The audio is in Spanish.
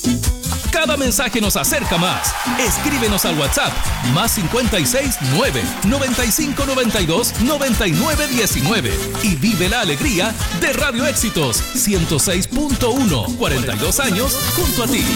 Cada mensaje nos acerca más. Escríbenos al WhatsApp +56 9 95 92 99 19 y vive la alegría de Radio Éxitos 106.1. 42 años junto a ti.